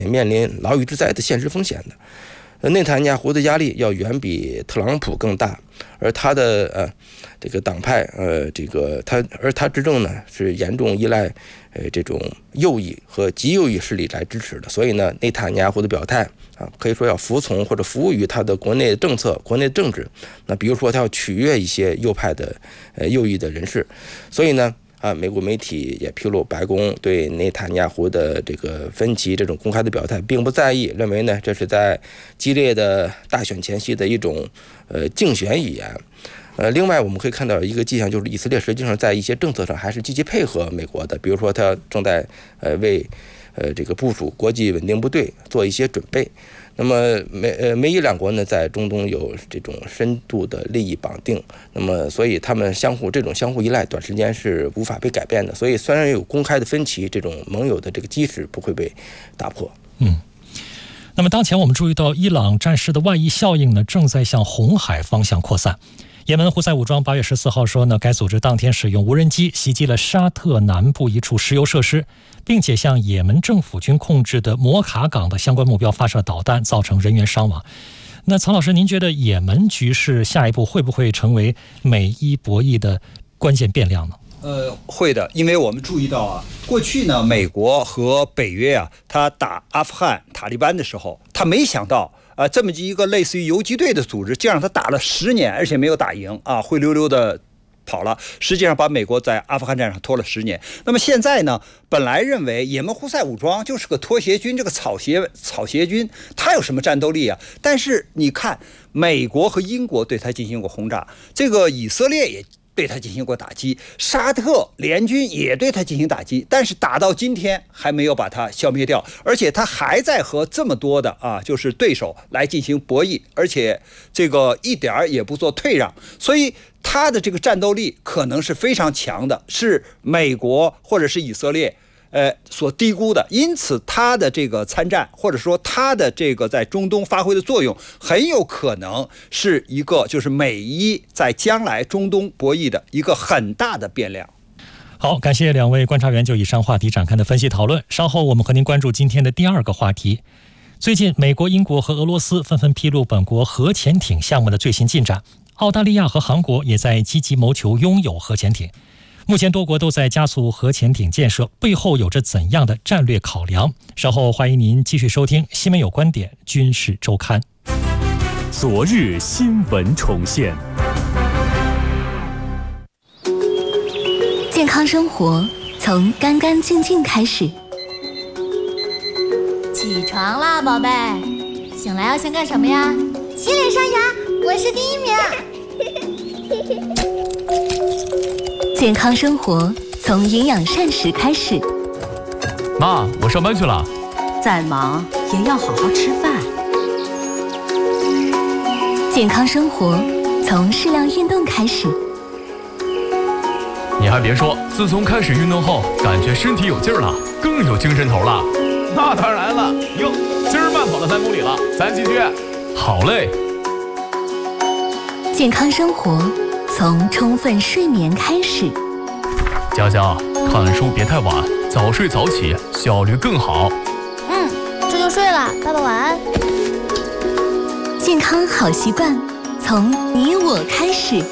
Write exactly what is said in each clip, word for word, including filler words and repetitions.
面临牢狱之灾的现实风险的。呃，内塔尼亚胡的压力要远比特朗普更大，而他的呃这个党派呃这个他而他执政呢是严重依赖呃这种右翼和极右翼势力来支持的，所以呢，内塔尼亚胡的表态啊，可以说要服从或者服务于他的国内政策、国内政治。那比如说，他要取悦一些右派的呃右翼的人士，所以呢。啊，美国媒体也披露，白宫对内塔尼亚胡的这个分歧这种公开的表态并不在意，认为呢这是在激烈的大选前夕的一种呃竞选语言。呃，另外我们可以看到一个迹象，就是以色列实际上在一些政策上还是积极配合美国的，比如说他正在呃为呃这个部署国际稳定部队做一些准备。那么美呃美以两国呢，在中东有这种深度的利益绑定，那么所以他们相互这种相互依赖，短时间是无法被改变的。所以虽然有公开的分歧，这种盟友的这个基石不会被打破。 嗯。那么当前我们注意到，伊朗战事的外溢效应呢，正在向红海方向扩散。也门胡塞武装八月十四号说呢，该组织当天使用无人机袭击了沙特南部一处石油设施，并且向也门政府军控制的摩卡港的相关目标发射导弹，造成人员伤亡。那曹老师，您觉得也门局势下一步会不会成为美伊博弈的关键变量呢？ 呃，会的，因为我们注意到啊，过去呢，美国和北约啊，他打阿富汗塔利班的时候，他没想到。啊，这么一个类似于游击队的组织，竟让他打了十年，而且没有打赢啊，灰溜溜的跑了。实际上把美国在阿富汗战场拖了十年。那么现在呢，本来认为也门胡塞武装就是个拖鞋军，这个草鞋草鞋军，他有什么战斗力啊？但是你看，美国和英国对他进行过轰炸，这个以色列也对他进行过打击，沙特联军也对他进行打击，但是打到今天还没有把他消灭掉，而且他还在和这么多的啊，就是对手来进行博弈，而且这个一点儿也不做退让，所以他的这个战斗力可能是非常强的，是美国或者是以色列呃，所低估的，因此他的这个参战，或者说他的这个在中东发挥的作用，很有可能是一个就是美伊在将来中东博弈的一个很大的变量。 好，感谢两位观察员就以上话题展开的分析讨论。稍后我们和您关注今天的第二个话题。最近，美国、英国和俄罗斯纷纷披露本国核潜艇项目的最新进展，澳大利亚和韩国也在积极谋求拥有核潜艇。目前多国都在加速核潜艇建设，背后有着怎样的战略考量？稍后欢迎您继续收听《新闻有观点·军事周刊》。 昨日新闻重现， 健康生活从干干净净开始。 起床啦，宝贝！醒来要先干什么呀？ 洗脸刷牙，我是第一名。 健康生活从营养膳食开始。 妈，我上班去了。 再忙也要好好吃饭。 健康生活从适量运动开始。 你还别说，自从开始运动后，感觉身体有劲儿了，更有精神头了。 那当然了，哟，今儿慢跑了三公里了，咱继续。 好嘞。 健康生活从充分睡眠开始。 佳佳，看书别太晚，早睡早起，效率更好。 嗯，这就睡了，爸爸晚安。 健康好习惯从你我开始。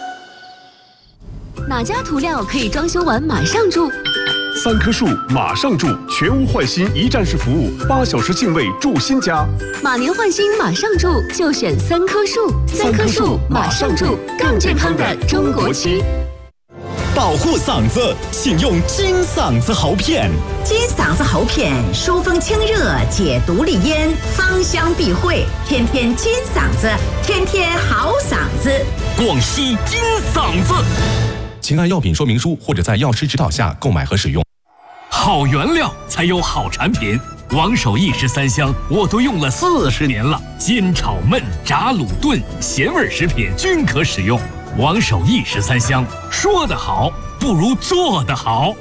哪家涂料可以装修完马上住？ 三棵树马上住，全屋换新一站式服务，八小时净位住新家。 马年换新马上住，就选三棵树。 三棵树马上住， 更健康的中国区。 保护嗓子，请用金嗓子喉片。 金嗓子喉片疏风清热，解毒利咽，芳香避秽，天天金嗓子，天天好嗓子。 广西金嗓子。 请按药品说明书或者在药师指导下购买和使用。 好原料才有好产品，王守义十三香我都用了四十年了，煎炒焖炸卤炖咸味食品均可使用。王守义十三香，说得好不如做得好。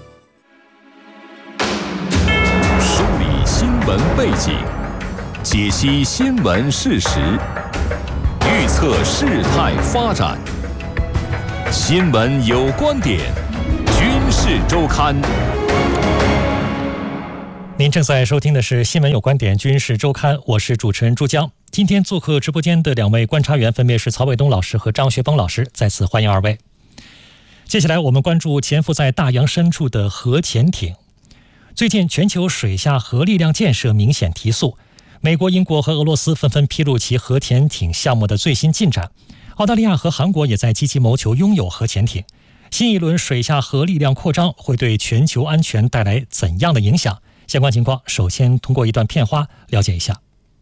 梳理新闻背景，解析新闻事实，预测事态发展。新闻有观点，军事周刊。 您正在收听的是《新闻有观点·军事周刊》，我是主持人朱江。今天做客直播间的两位观察员分别是曹伟东老师和张学峰老师，再次欢迎二位。接下来我们关注潜伏在大洋深处的核潜艇。最近全球水下核力量建设明显提速，美国、英国和俄罗斯纷纷披露其核潜艇项目的最新进展，澳大利亚和韩国也在积极谋求拥有核潜艇。新一轮水下核力量扩张会对全球安全带来怎样的影响？相关情况首先通过一段片花了解一下。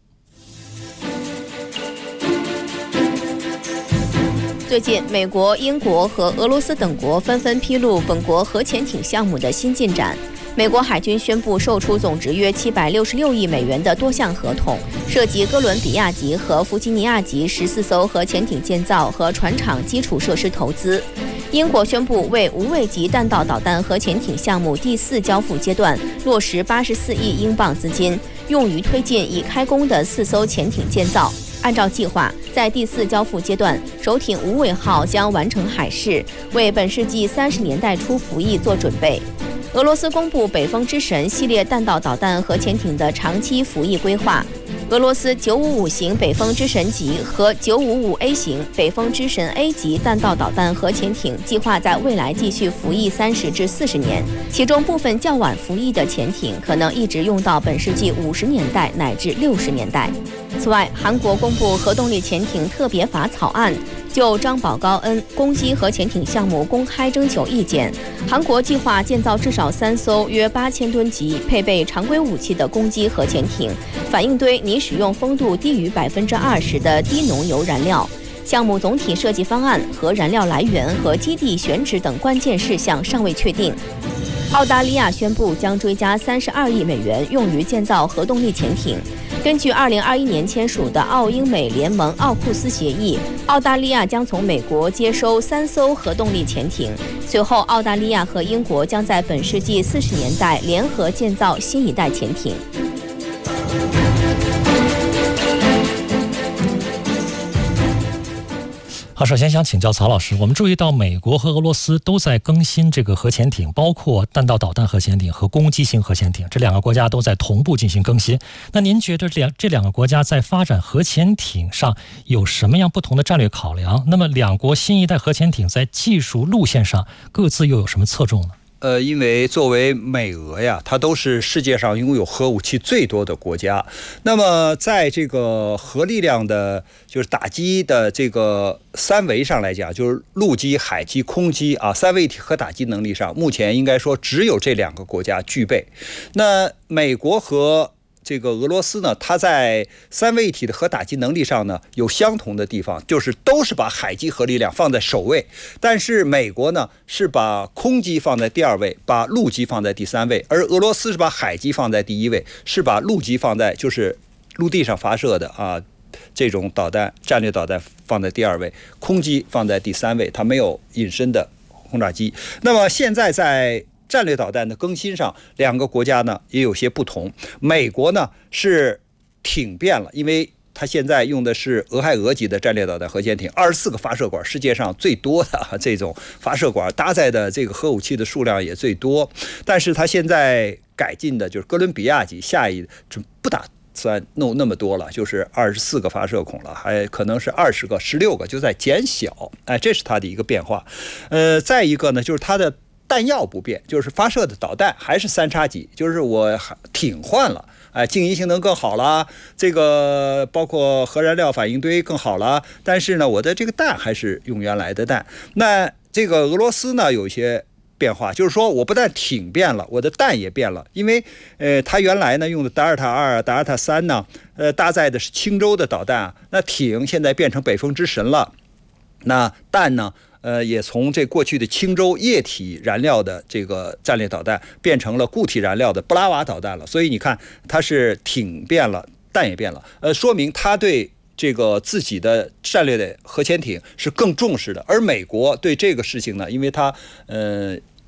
最近，美国、英国和俄罗斯等国纷纷披露本国核潜艇项目的新进展。美国海军宣布售出总值约七百六十六亿美元的多项合同，涉及哥伦比亚级和弗吉尼亚级十四艘核潜艇建造和船厂基础设施投资。英国宣布为无畏级弹道导弹核潜艇项目第四交付阶段落实八十四亿英镑资金，用于推进已开工的四艘潜艇建造。按照计划，在第四交付阶段，轴艇无畏号将完成海试，为本世纪三十年代初服役做准备。俄罗斯公布北风之神系列弹道导弹核潜艇的长期服役规划。俄罗斯九五五型北风之神级和九五五 A 型北风之神 A 级弹道导弹核潜艇计划在未来继续服役三十至四十年，其中部分较晚服役的潜艇可能一直用到本世纪五十年代乃至六十年代。此外，韩国公布核动力潜艇特别法草案，就张宝高恩攻击核潜艇项目公开征求意见。韩国计划建造至少三艘约八千吨级、配备常规武器的攻击核潜艇，反应堆拟使用风度低于百分之二十的低浓油燃料。项目总体设计方案、核燃料来源和基地选址等关键事项尚未确定。澳大利亚宣布将追加三十二亿美元用于建造核动力潜艇。根据二零二一年签署的澳英美联盟奥库斯协议，澳大利亚将从美国接收三艘核动力潜艇。随后，澳大利亚和英国将在本世纪四十年代联合建造新一代潜艇。 好，首先想请教曹老师，我们注意到美国和俄罗斯都在更新这个核潜艇，包括弹道导弹核潜艇和攻击型核潜艇，这两个国家都在同步进行更新。那您觉得这两这两个国家在发展核潜艇上有什么样不同的战略考量？那么两国新一代核潜艇在技术路线上各自又有什么侧重呢？ 呃，因为作为美俄呀，它都是世界上拥有核武器最多的国家。那么，在这个核力量的，就是打击的这个三维上来讲，就是陆基、海基、空基啊，三位一体核打击能力上，目前应该说只有这两个国家具备。那美国和这个俄罗斯呢，它在三位一体的核打击能力上呢有相同的地方，就是都是把海基核力量放在首位，但是美国呢是把空基放在第二位，把陆基放在第三位，而俄罗斯是把海基放在第一位，是把陆基放在就是陆地上发射的啊这种导弹战略导弹放在第二位，空基放在第三位，它没有隐身的轰炸机。那么现在在战略导弹的更新上，两个国家呢也有些不同。美国呢是挺变了，因为它现在用的是俄亥俄级的战略导弹核潜艇，二十四个发射管，世界上最多的这种发射管搭载的这个核武器的数量也最多。但是它现在改进的就是哥伦比亚级，下一不打算弄那么多了，就是二十四个发射孔了，还可能是二十个、十六个，就在减小。哎，这是它的一个变化。呃，再一个呢，就是它的弹药不变，就是发射的导弹还是三叉戟，就是我挺换了，哎，静音性能更好了，这个包括核燃料反应堆更好了，但是呢，我的这个弹还是用原来的弹。那这个俄罗斯呢，有一些变化，就是说我不但挺变了，我的弹也变了，因为呃，它原来呢用的达尔塔二、达尔塔三呢，呃，搭载的是青州的导弹，那挺现在变成北风之神了，那弹呢？呃，也从这过去的青州液体燃料的这个战略导弹变成了固体燃料的布拉瓦导弹了，所以你看它是挺变了，弹也变了，呃，说明它对这个自己的战略的核潜艇是更重视的，而美国对这个事情呢，因为它呃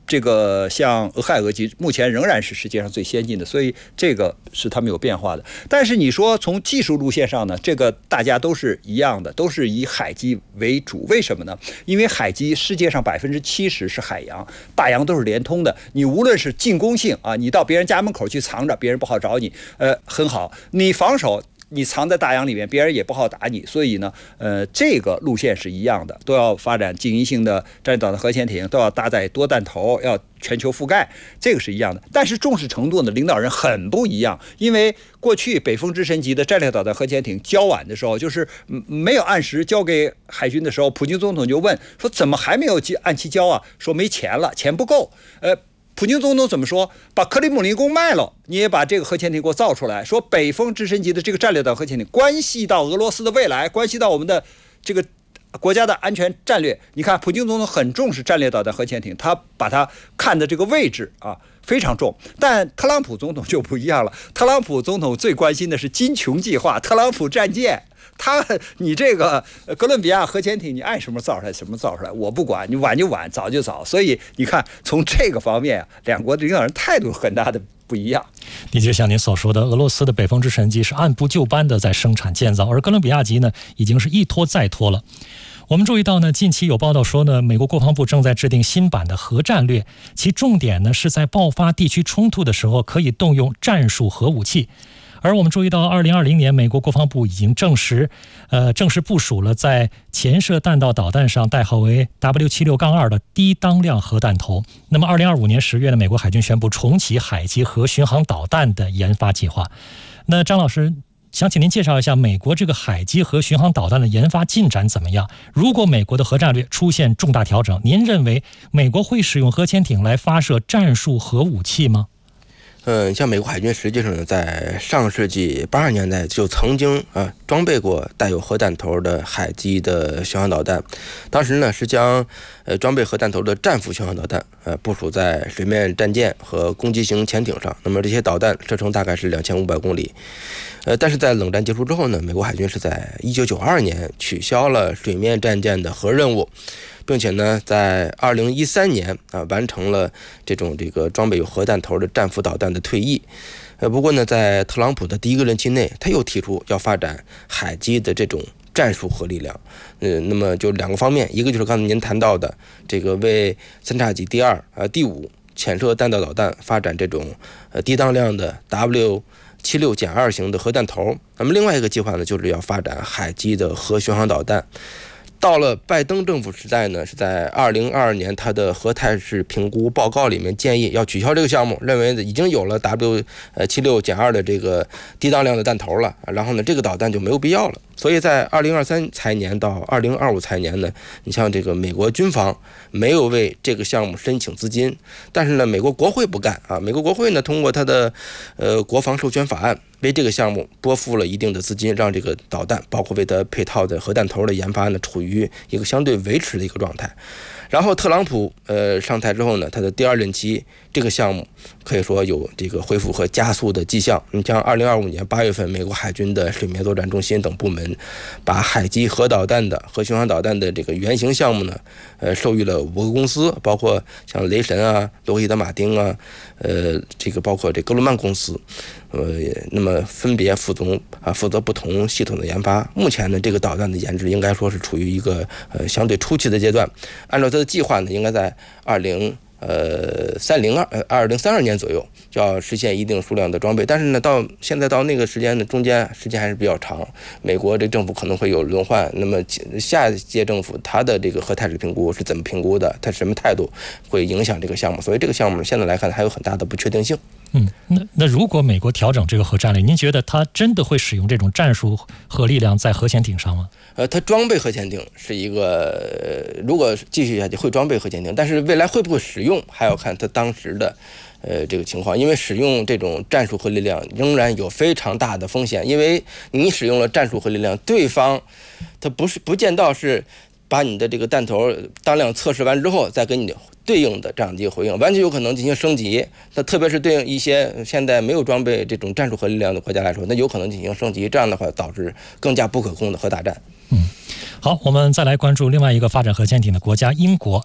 这个像俄亥俄级目前仍然是世界上最先进的，所以这个是他们有变化的。但是你说从技术路线上呢，这个大家都是一样的，都是以海基为主。为什么呢？因为海基世界上百分之七十是海洋，大洋都是连通的。你无论是进攻性啊，你到别人家门口去藏着，别人不好找你，呃，很好。你防守，你藏在大洋里面，别人也不好打你，所以呢，呃，这个路线是一样的，都要发展经营性的战略导弹核潜艇，都要搭载多弹头，要全球覆盖，这个是一样的。但是重视程度呢，领导人很不一样，因为过去北风之神级的战略导弹核潜艇交晚的时候，就是没有按时交给海军的时候，普京总统就问说，怎么还没有按期交啊？说没钱了，钱不够。呃。普京总统怎么说？把克里姆林宫卖了，你也把这个核潜艇给我造出来。说北风之神级的这个战略导弹核潜艇关系到俄罗斯的未来，关系到我们的这个国家的安全战略。你看，普京总统很重视战略导弹核潜艇，他把它看的这个位置啊非常重。但特朗普总统就不一样了，特朗普总统最关心的是金琼计划，特朗普战舰。他，你这个哥伦比亚核潜艇，你爱什么造出来什么造出来，我不管，你晚就晚，早就早。所以你看，从这个方面啊，两国的领导人态度很大的不一样。 的确，像您所说的，俄罗斯的北风之神级是按部就班的在生产建造，而哥伦比亚级呢，已经是一拖再拖了。我们注意到呢，近期有报道说呢，美国国防部正在制定新版的核战略，其重点呢是在爆发地区冲突的时候可以动用战术核武器。而我们注意到，二零二零年，美国国防部已经证实，呃，正式部署了在潜射弹道导弹上代号为 W 七六杠二 的低当量核弹头。那么，二零二五年十月呢，美国海军宣布重启海基核巡航导弹的研发计划。那张老师，想请您介绍一下美国这个海基核巡航导弹的研发进展怎么样？如果美国的核战略出现重大调整，您认为美国会使用核潜艇来发射战术核武器吗？ 嗯，像美国海军实际上呢，在上世纪八十年代就曾经啊装备过带有核弹头的海基的巡航导弹，当时呢是将呃装备核弹头的战斧巡航导弹呃部署在水面战舰和攻击型潜艇上，那么这些导弹射程大概是两千五百公里。呃，但是在冷战结束之后呢，美国海军是在一九九二年取消了水面战舰的核任务。并且呢，在二零一三年啊，完成了这种这个装备有核弹头的战斧导弹的退役。呃，不过呢，在特朗普的第一个任期内，他又提出要发展海基的这种战术核力量。呃，那么就两个方面，一个就是刚才您谈到的这个为三叉戟第二啊、第五潜射弹道导弹发展这种呃低当量的 W 七六减二型的核弹头。那么另外一个计划呢，就是要发展海基的核巡航导弹。到了拜登政府时代呢，是在二零二二年他的核态势评估报告里面建议要取消这个项目，认为已经有了 W 呃七六减二的这个低当量的弹头了，然后呢这个导弹就没有必要了。所以在二零二三财年到二零二五财年呢，你像这个美国军方没有为这个项目申请资金，但是呢美国国会不干啊，美国国会呢通过他的呃国防授权法案，为这个项目拨付了一定的资金，让这个导弹包括为它配套的核弹头的研发呢处于一个相对维持的一个状态。然后特朗普呃上台之后呢，他的第二任期这个项目可以说有这个恢复和加速的迹象。你像二零二五年八月份，美国海军的水面作战中心等部门把海基核导弹的核巡航导弹的这个原型项目呢，呃授予了五个公司，包括像雷神啊、洛克希德马丁啊，呃这个包括这哥伦曼公司。呃，那么分别负责啊负责不同系统的研发。目前呢，这个导弹的研制应该说是处于一个呃相对初期的阶段。按照它的计划呢，应该在二零呃三零二呃二零三二年左右就要实现一定数量的装备。但是呢，到现在到那个时间呢，中间时间还是比较长。美国这政府可能会有轮换，那么下一届政府它的这个核态势评估是怎么评估的？它什么态度会影响这个项目？所以这个项目现在来看还有很大的不确定性。 嗯，那那如果美国调整这个核战略，您觉得它真的会使用这种战术核力量在核潜艇上吗？ 呃，它装备核潜艇是一个，呃、如果继续下去会装备核潜艇，但是未来会不会使用，还要看它当时的呃这个情况。因为使用这种战术核力量仍然有非常大的风险，因为你使用了战术核力量，对方它不是不见到是把你的这个弹头当量测试完之后再给你对应的这样的一个回应，完全有可能进行升级。那特别是对应一些现在没有装备这种战术核力量的国家来说，那有可能进行升级，这样的话导致更加不可控的核大战。 嗯，好，我们再来关注另外一个发展核潜艇的国家英国。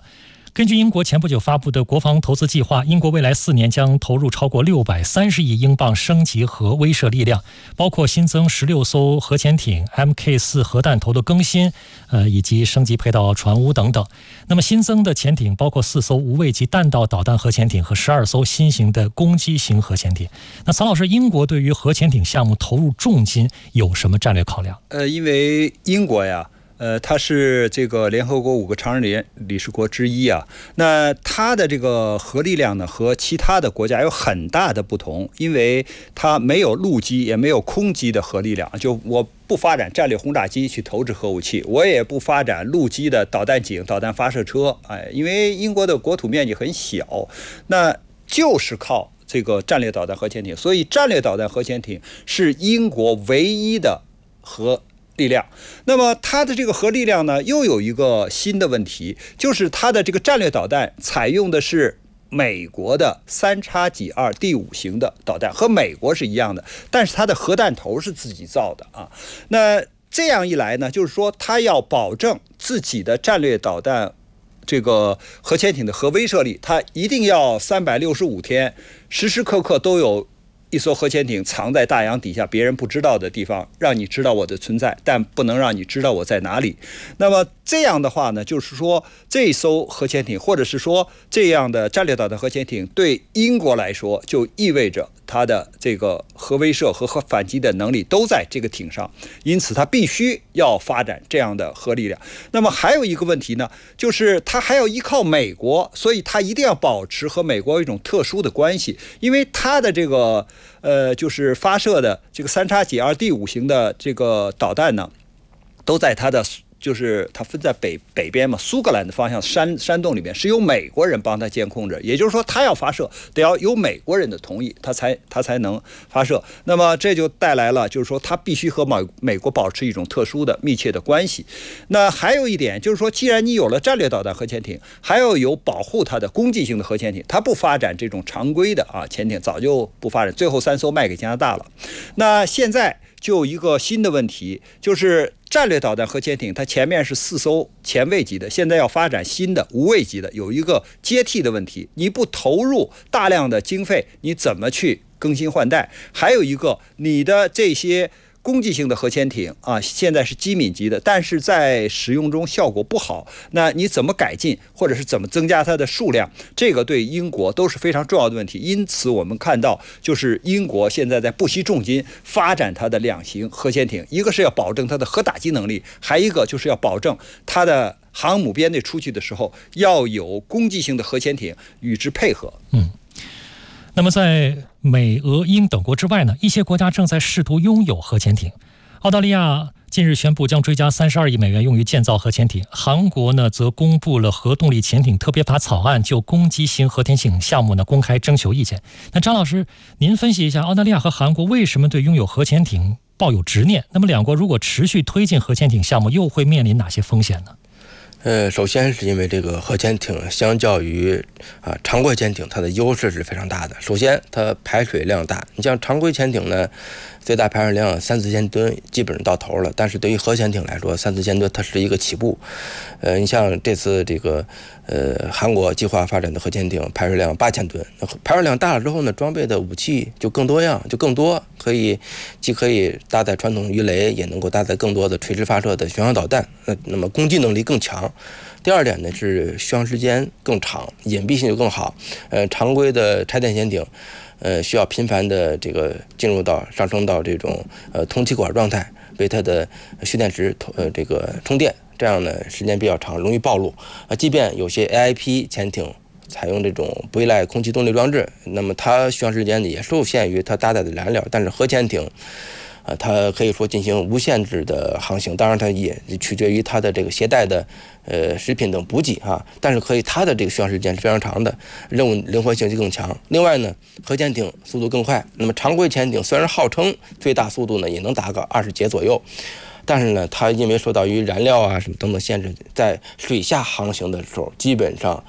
根据英国前不久发布的国防投资计划，英国未来四年将投入超过六百三十亿英镑升级核威慑力量，包括新增十六艘核潜艇、M K 四 核弹头的更新，呃，以及升级配套船坞等等。那么新增的潜艇包括四艘无畏级弹道导弹核潜艇和十二艘新型的攻击型核潜艇。那曹老师，英国对于核潜艇项目投入重金有什么战略考量？ 呃，因为英国呀。呃，它是这个联合国五个常任理事国之一啊。那它的这个核力量呢，和其他的国家有很大的不同，因为它没有陆基也没有空基的核力量。就我不发展战略轰炸机去投掷核武器，我也不发展陆基的导弹井、导弹发射车。哎，因为英国的国土面积很小，那就是靠这个战略导弹核潜艇，所以战略导弹核潜艇是英国唯一的核力量。那么它的这个核力量呢，又有一个新的问题，就是它的这个战略导弹采用的是美国的三叉戟二第五型的导弹，和美国是一样的，但是它的核弹头是自己造的啊。那这样一来呢，就是说它要保证自己的战略导弹这个核潜艇的核威慑力，它一定要三百六十五天时时刻刻都有一艘核潜艇藏在大洋底下别人不知道的地方，让你知道我的存在，但不能让你知道我在哪里。那么这样的话呢，就是说这艘核潜艇或者是说这样的战略导弹核潜艇对英国来说，就意味着它的这个核威慑和核反击的能力都在这个艇上，因此它必须要发展这样的核力量。那么还有一个问题呢，就是它还要依靠美国，所以它一定要保持和美国有一种特殊的关系，因为它的这个呃，就是发射的这个三叉戟二第五型的这个导弹呢，都在它的就是它分在北北边嘛，苏格兰的方向山山洞里面是由美国人帮他监控着，也就是说他要发射得要有美国人的同意，他才他才能发射。那么这就带来了，就是说他必须和美美国保持一种特殊的密切的关系。那还有一点就是说，既然你有了战略导弹核潜艇，还要有保护它的攻击性的核潜艇，它不发展这种常规的啊潜艇，早就不发展，最后三艘卖给加拿大了。那现在就有一个新的问题，就是战略导弹核潜艇它前面是四艘前卫级的，现在要发展新的无畏级的，有一个接替的问题，你不投入大量的经费，你怎么去更新换代？还有一个，你的这些攻击性的核潜艇啊，现在是机敏级的，但是在使用中效果不好，那你怎么改进，或者是怎么增加它的数量？这个对英国都是非常重要的问题。因此我们看到，就是英国现在在不惜重金发展它的两型核潜艇，一个是要保证它的核打击能力，还一个就是要保证它的航母编队出去的时候要有攻击性的核潜艇与之配合。 嗯。那么在美、俄、英等国之外呢，一些国家正在试图拥有核潜艇。澳大利亚近日宣布将追加三十二亿美元用于建造核潜艇，韩国呢则公布了核动力潜艇特别法草案，就攻击型核潜艇项目呢公开征求意见。那张老师，您分析一下澳大利亚和韩国为什么对拥有核潜艇抱有执念？那么两国如果持续推进核潜艇项目，又会面临哪些风险呢？ 呃，首先是因为这个核潜艇相较于啊常规潜艇，它的优势是非常大的。首先，它排水量大，你像常规潜艇呢，最大排水量三四千吨，基本上到头了。但是对于核潜艇来说，三四千吨它是一个起步。呃，你像这次这个呃韩国计划发展的核潜艇排水量八千吨，排水量大了之后呢，装备的武器就更多样，就更多，可以既可以搭载传统鱼雷，也能够搭载更多的垂直发射的巡航导弹。那那么攻击能力更强。第二点呢是续航时间更长，隐蔽性就更好。呃，常规的柴电潜艇，呃，需要频繁的这个进入到上升到这种呃通气管状态，为它的蓄电池呃这个充电，这样呢时间比较长，容易暴露。啊，即便有些 A I P 潜艇采用这种不依赖空气动力装置，那么它续航时间呢也受限于它搭载的燃料，但是核潜艇。啊，它可以说进行无限制的航行，当然它也取决于它的这个携带的呃食品等补给啊，但是可以它的这个续航时间是非常长的，任务灵活性就更强。另外呢，核潜艇速度更快，那么常规潜艇虽然号称最大速度呢也能达个二十节左右，但是呢，它因为受到于燃料啊什么等等限制，在水下航行的时候，基本上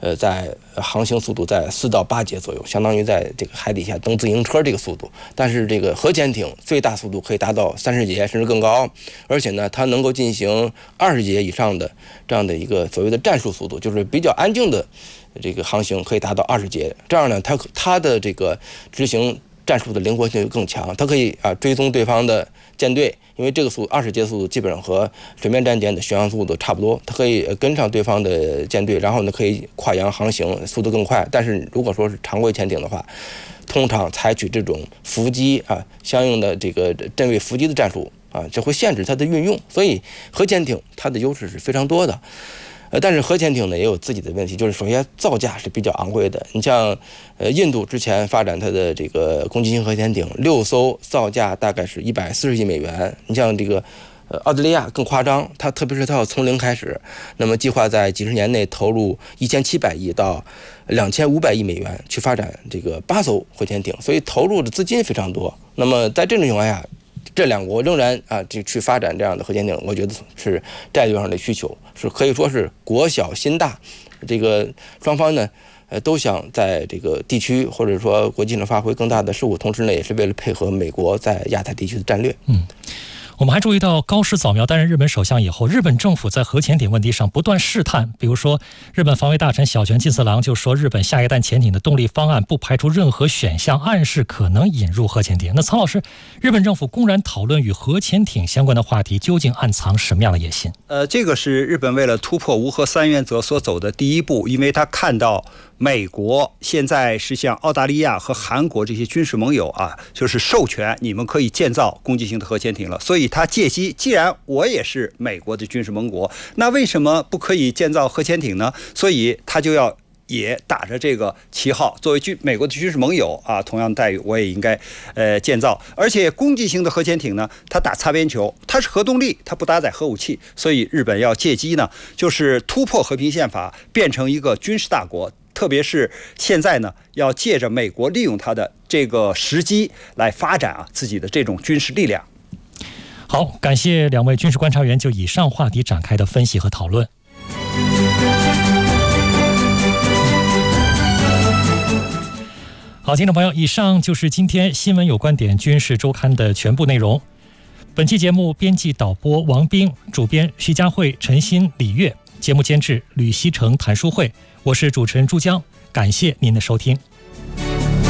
呃，在航行速度在四到八节左右，相当于在这个海底下蹬自行车这个速度。但是这个核潜艇最大速度可以达到三十节甚至更高，而且呢，它能够进行二十节以上的这样的一个所谓的战术速度，就是比较安静的这个航行可以达到二十节。这样呢，它它的这个执行战术的灵活性就更强，它可以啊追踪对方的舰队。因为这个速二十节速度基本上和水面战舰的巡航速度差不多，它可以跟上对方的舰队，然后呢可以跨洋航行，速度更快。但是如果说是常规潜艇的话，通常采取这种伏击啊，相应的这个阵位伏击的战术啊，这会限制它的运用。所以核潜艇它的优势是非常多的。呃，但是核潜艇呢也有自己的问题，就是首先造价是比较昂贵的。你像，呃，印度之前发展它的这个攻击型核潜艇，六艘造价大概是一百四十亿美元。你像这个，呃，澳大利亚更夸张，它特别是它要从零开始，那么计划在几十年内投入一千七百亿到两千五百亿美元去发展这个八艘核潜艇，所以投入的资金非常多。那么在这种情况下，这两国仍然啊，就去发展这样的核潜艇，我觉得是战略上的需求，是可以说是国小心大。这个双方呢，呃，都想在这个地区或者说国际上发挥更大的事务，同时呢，也是为了配合美国在亚太地区的战略。 嗯。我们还注意到，高市早苗担任日本首相以后，日本政府在核潜艇问题上不断试探。比如说，日本防卫大臣小泉进次郎就说，日本下一代潜艇的动力方案不排除任何选项，暗示可能引入核潜艇。那曹老师，日本政府公然讨论与核潜艇相关的话题，究竟暗藏什么样的野心？ 呃，这个是日本为了突破无核三原则所走的第一步，因为他看到美国现在是向澳大利亚和韩国这些军事盟友啊，就是授权你们可以建造攻击型的核潜艇了，所以他借机，既然我也是美国的军事盟国，那为什么不可以建造核潜艇呢？所以他就要也打着这个旗号，作为军美国的军事盟友啊，同样待遇我也应该呃建造。而且攻击型的核潜艇呢，它打擦边球，它是核动力，它不搭载核武器，所以日本要借机呢，就是突破和平宪法，变成一个军事大国。特别是现在呢，要借着美国利用它的这个时机来发展啊自己的这种军事力量。 好，感谢两位军事观察员就以上话题展开的分析和讨论。好，听众朋友，以上就是今天新闻有观点军事周刊的全部内容。本期节目编辑导播王斌，主编徐佳慧、陈鑫、李月，节目监制吕希成、谭淑慧，我是主持人朱江，感谢您的收听。